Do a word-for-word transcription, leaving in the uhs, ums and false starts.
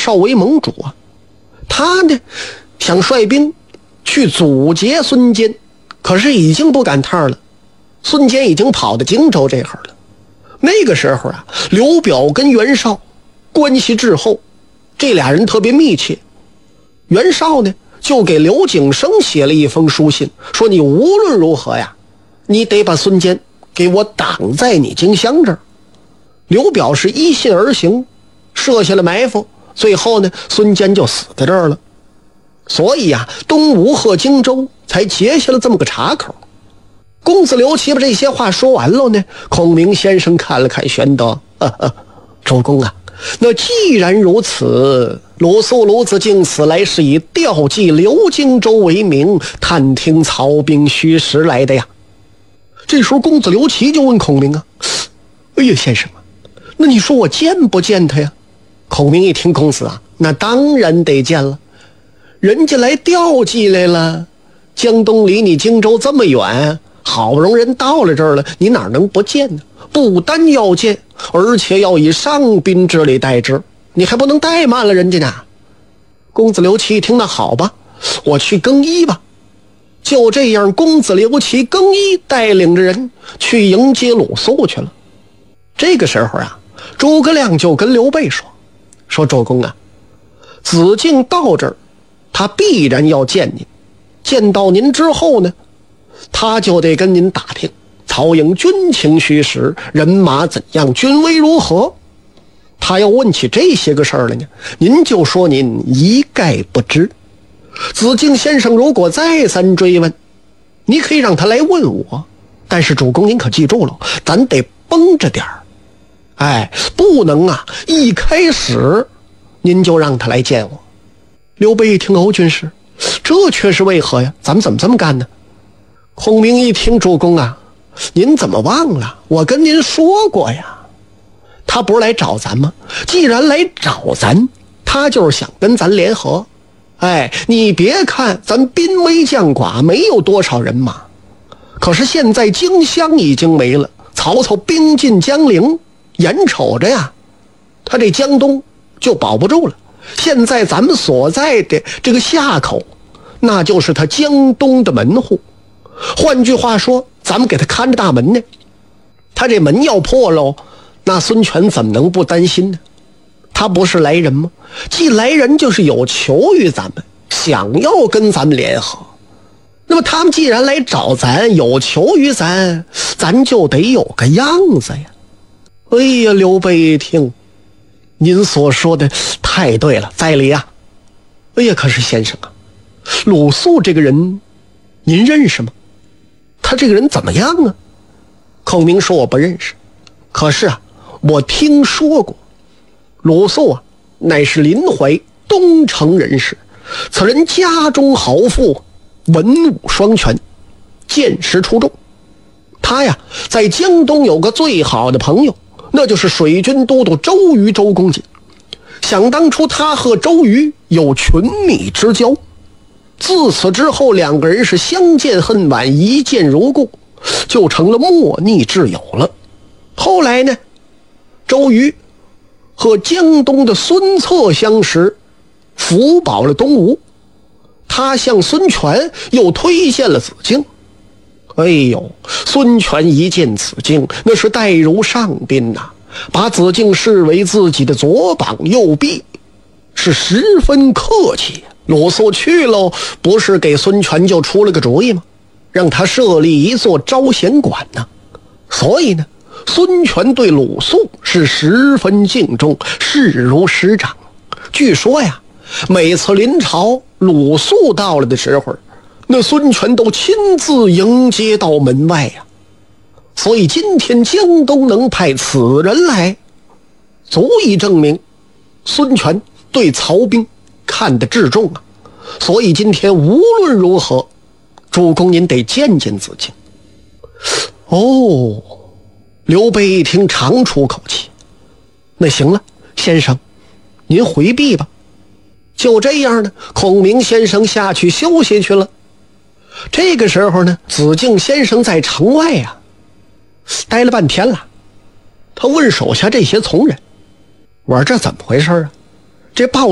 绍为盟主啊，他呢想率兵去阻截孙坚，可是已经不赶趟了，孙坚已经跑到荆州这会儿了。那个时候啊，刘表跟袁绍关系至厚，这俩人特别密切。袁绍呢就给刘景升写了一封书信，说你无论如何呀，你得把孙坚给我挡在你荆襄这儿。刘表是依信而行，设下了埋伏，最后呢孙坚就死在这儿了。所以啊，东吴和荆州才结下了这么个岔口。公子刘琦把这些话说完了呢，孔明先生看了看玄德，呵呵，主公啊，那既然如此，鲁肃鲁子敬此来是以调剂刘荆州为名，探听曹兵虚实来的呀。这时候公子刘琦就问孔明啊，哎呀先生啊，那你说我见不见他呀？孔明一听，公子啊，那当然得见了，人家来调剂来了，江东离你荆州这么远，好不容易人到了这儿了，你哪能不见呢？不单要见，而且要以上宾之礼待之，你还不能怠慢了人家呢。公子刘琦一听，那好吧，我去更衣吧。就这样，公子刘琦更衣，带领着人去迎接鲁肃去了。这个时候啊，诸葛亮就跟刘备说说主公啊，子敬到这儿，他必然要见您，见到您之后呢，他就得跟您打听曹营军情虚实，人马怎样，军威如何。他要问起这些个事儿来呢，您就说您一概不知。子敬先生如果再三追问，你可以让他来问我，但是主公您可记住了，咱得绷着点儿，哎，不能啊一开始您就让他来见我。刘备一听，欧军师，这却是为何呀？咱们怎么这么干呢？孔明一听，主公啊，您怎么忘了我跟您说过呀，他不是来找咱吗？既然来找咱，他就是想跟咱联合。哎，你别看咱兵微将寡，没有多少人马，可是现在荆襄已经没了，曹操兵进江陵，眼瞅着呀，他这江东就保不住了。现在咱们所在的这个夏口，那就是他江东的门户。换句话说，咱们给他看着大门呢，他这门要破喽，那孙权怎么能不担心呢？他不是来人吗？既来人就是有求于咱们，想要跟咱们联合。那么他们既然来找咱，有求于咱，咱就得有个样子呀。哎呀，刘备一听，您所说的太对了，在理啊。哎呀，可是先生啊，鲁肃这个人您认识吗？他这个人怎么样啊？孔明说我不认识，可是啊，我听说过。鲁肃啊，乃是临淮东城人士，此人家中豪富，文武双全，见识出众。他呀，在江东有个最好的朋友，那就是水军都督周瑜周公瑾。想当初他和周瑜有群密之交，自此之后两个人是相见恨晚，一见如故，就成了莫逆之友了。后来呢，周瑜和江东的孙策相识，辅保了东吴，他向孙权又推荐了子敬。哎呦，孙权一见子敬，那是待如上宾呐、啊，把子敬视为自己的左膀右臂，是十分客气。鲁肃去喽，不是给孙权就出了个主意吗？让他设立一座招贤馆呢。所以呢，孙权对鲁肃是十分敬重，视如师长。据说呀，每次临朝鲁肃到了的时候，那孙权都亲自迎接到门外呀。所以今天江东能派此人来，足以证明孙权对曹兵看得至重啊。所以今天无论如何，主公您得见见子敬。哦，刘备一听，长出口气，那行了，先生您回避吧。就这样呢，孔明先生下去休息去了。这个时候呢，子敬先生在城外啊待了半天了，他问手下这些从人，我说这怎么回事啊？这报